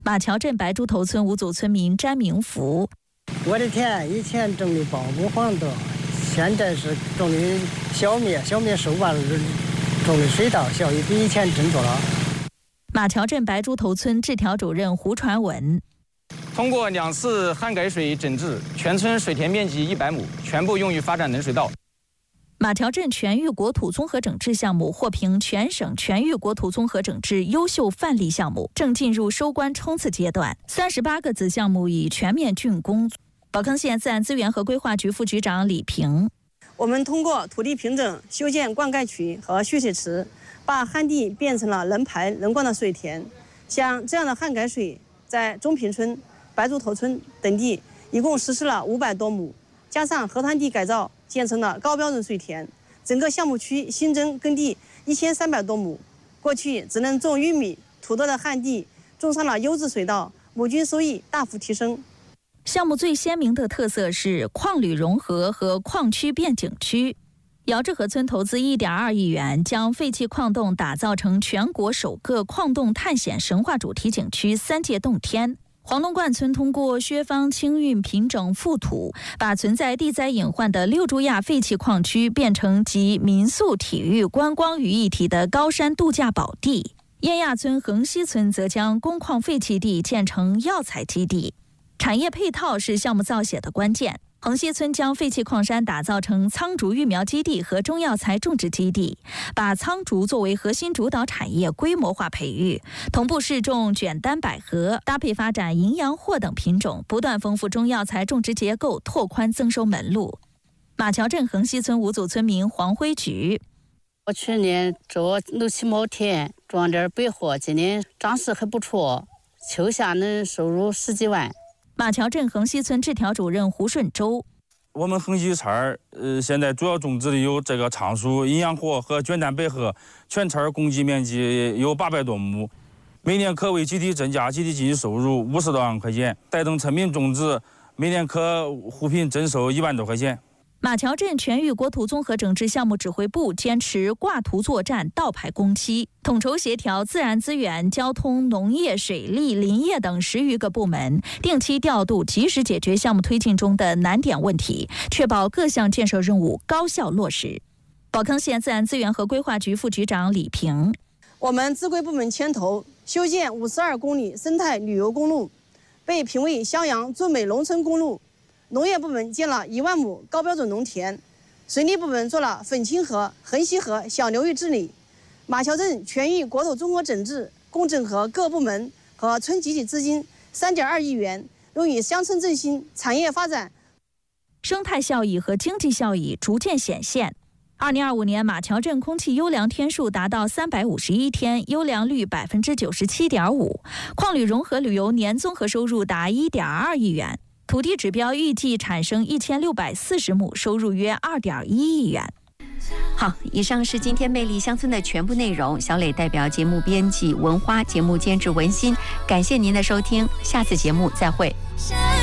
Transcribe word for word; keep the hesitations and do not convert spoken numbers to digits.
马桥镇白猪头村五组村民詹明福： 我的田以前种的苞谷黄豆，现在是种的小麦，小麦收完了种的水稻，效益比以前真多了。 马桥镇白猪头村治条主任胡传文： 通过两次旱改水整治，全村水田面积一百亩，全部用于发展冷水稻。 马桥镇全域国土综合整治项目获评全省全域国土综合整治优秀范例项目，正进入收官冲刺阶段。三十八个子项目已全面竣工。保康县自然资源和规划局副局长李平： 我们通过土地平整、修建灌溉渠和蓄水池，把旱地变成了能排能灌的水田。像这样的旱改水，在中平村、白猪头村等地一共实施了五百多亩，加上河滩地改造，建成了高标准水田。整个项目区新增耕地一千三百多亩。过去只能种玉米、土豆的旱地，种上了优质水稻，亩均收益大幅提升。 项目最鲜明的特色是矿旅融合和矿区变景区。姚志河村投资一点二亿元，将废弃矿洞打造成全国首个矿洞探险神话主题景区三界洞天。黄龙观村通过薛方清运平整覆土，把存在地灾隐患的六珠垭废弃矿区变成集民宿、体育、观光于一体的高山度假宝地。燕亚村横溪村则将工矿废弃地建成药材基地。产业配套是项目造血的关键。横溪村将废弃矿山打造成苍竹育苗基地和中药材种植基地，把苍竹作为核心主导产业规模化培育，同步试种卷丹百合，搭配发展营养货等品种，不断丰富中药材种植结构，拓宽增收门路。马桥镇横溪村五组村民黄辉举： 我去年做六七亩田，种点百合，今年长势还不错，秋夏能收入十几万。 马桥镇横溪村治条主任胡顺洲： 我们横溪村儿呃现在主要种植的有这个苍树、营养货和卷丹百合，全村儿公积面积有八百多亩，每年可为集体增加集体经济收入五十多万块钱，带动村民种植，每年可互品增收一万多块钱。 马桥镇全域国土综合整治项目指挥部坚持挂图作战、倒排工期，统筹协调自然资源、交通、农业、水利、林业等十余个部门，定期调度，及时解决项目推进中的难点问题，确保各项建设任务高效落实。保康县自然资源和规划局副局长李平： 我们自规部门牵头修建五十二公里生态旅游公路，被评为襄阳最美农村公路。农业部门建了一万亩高标准农田，水利部门做了粉清河、横溪河小流域治理。马桥镇全域国土综合整治，共整合各部门和村集体资金三点二亿元，用于乡村振兴、产业发展。 生态效益和经济效益逐渐显现。二零二五年，马桥镇空气优良天数达到三百五十一天，优良率百分之九十七点五，矿旅融合旅游年综合收入达一点二亿元。土地指标预计产生一千六百四十亩，收入约二点一亿元。 好，以上是今天魅力乡村的全部内容。小磊代表节目编辑文花，节目监制文心，感谢您的收听，下次节目再会。